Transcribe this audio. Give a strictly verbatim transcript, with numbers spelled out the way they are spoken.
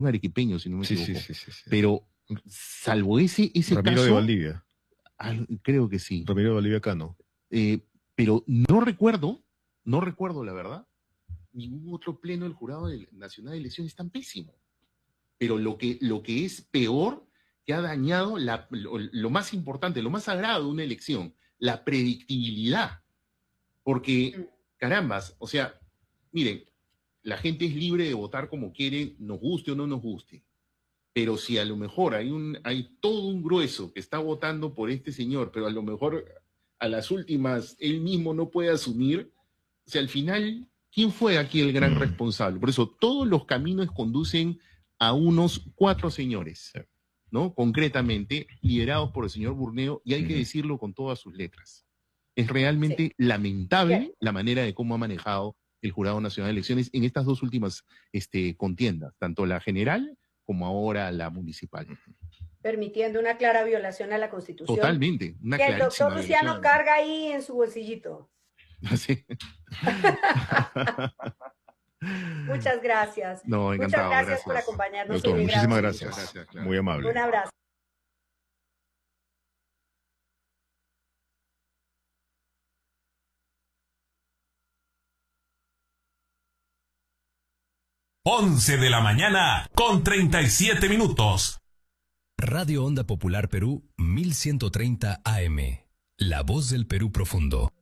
arequipeño, si no me Sí, equivoco. sí, sí, sí, sí. Pero, salvo ese, ese Ramiro caso... de Valdivia. Ah, creo que sí. Ramiro de Valdivia Cano. Eh, pero no recuerdo, no recuerdo la verdad, ningún otro pleno del Jurado Nacional de Elecciones tan pésimo. Pero lo que, lo que es peor, que ha dañado la, lo, lo más importante, lo más sagrado de una elección, la predictibilidad. Porque, carambas, o sea, miren, la gente es libre de votar como quiere, nos guste o no nos guste. Pero si a lo mejor hay, un, hay todo un grueso que está votando por este señor, pero a lo mejor a las últimas él mismo no puede asumir, o sea, al final, ¿quién fue aquí el gran responsable? Por eso todos los caminos conducen a unos cuatro señores, ¿no? Concretamente, liderados por el señor Burneo, y hay que decirlo con todas sus letras. Es realmente sí. lamentable Bien. la manera de cómo ha manejado el Jurado Nacional de Elecciones en estas dos últimas este, contiendas, tanto la general como ahora la municipal. Permitiendo una clara violación a la Constitución. Totalmente. Una que el doctor Luciano violación. carga ahí en su bolsillito. ¿Sí? Muchas gracias. No, Muchas gracias, gracias por acompañarnos. Doctor, muchísimas gracias. gracias. gracias claro. Muy amable. Un abrazo. once de la mañana con treinta y siete minutos. Radio Onda Popular Perú mil ciento treinta A M. La voz del Perú profundo.